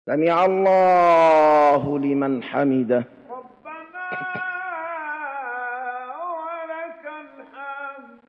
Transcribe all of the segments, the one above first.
سمع الله لمن حمده. ربنا ولك الحمد.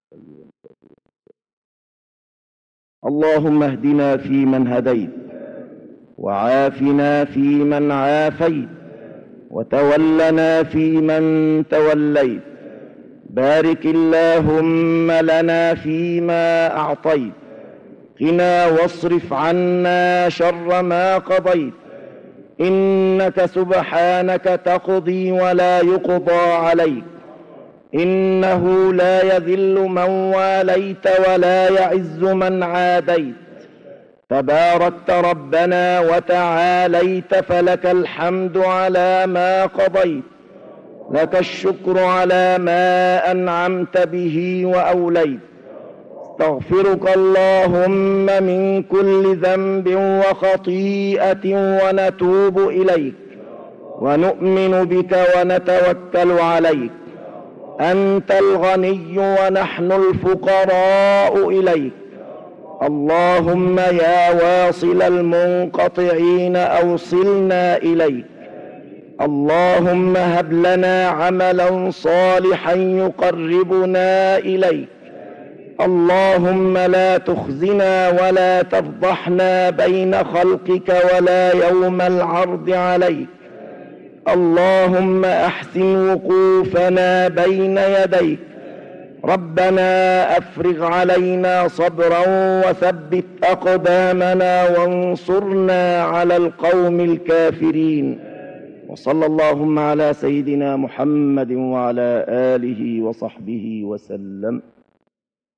اللهم اهدنا فيمن هديت، وعافنا فيمن عافيت، وتولنا فيمن توليت. بارك اللهم لنا فيما أعطيت، قنا واصرف عنا شر ما قضيت. إنك سبحانك تقضي ولا يقضى عليك، إنه لا يذل من واليت ولا يعز من عاديت. تباركت ربنا وتعاليت، فلك الحمد على ما قضيت، لك الشكر على ما أنعمت به وأوليت. استغفرك اللهم من كل ذنب وخطيئة ونتوب إليك، ونؤمن بك ونتوكل عليك. أنت الغني ونحن الفقراء إليك. اللهم يا واصل المنقطعين أوصلنا إليك. اللهم هب لنا عملا صالحا يقربنا إليك. اللهم لا تخزنا ولا تفضحنا بين خلقك ولا يوم العرض عليك. اللهم أحسن وقوفنا بين يديك. ربنا أفرغ علينا صبرا وثبت أقدامنا وانصرنا على القوم الكافرين. وصلى اللهم على سيدنا محمد وعلى آله وصحبه وسلم.